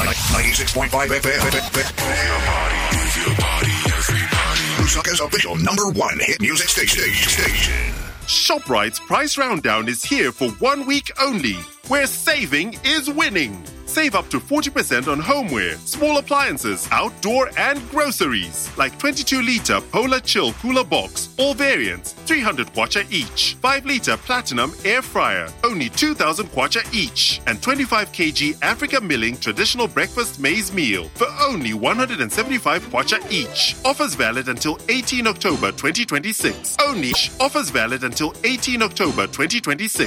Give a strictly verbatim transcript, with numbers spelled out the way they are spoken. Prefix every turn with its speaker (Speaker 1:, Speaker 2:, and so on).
Speaker 1: ninety-six point five F M. Lusaka's official number one hit music station. station.
Speaker 2: ShopRite's Price Rounddown is here for one week only, where saving is winning. Save up to forty percent on homeware, small appliances, outdoor and groceries. Like twenty-two litre Polar Chill Cooler Box, all variants, three hundred kwacha each. five litre Platinum Air Fryer, only two thousand kwacha each. And twenty-five kilogram Africa Milling Traditional Breakfast Maize Meal for only one hundred seventy-five kwacha each. Offers valid until eighteenth October twenty twenty-six. Only offers valid until eighteenth October twenty twenty-six.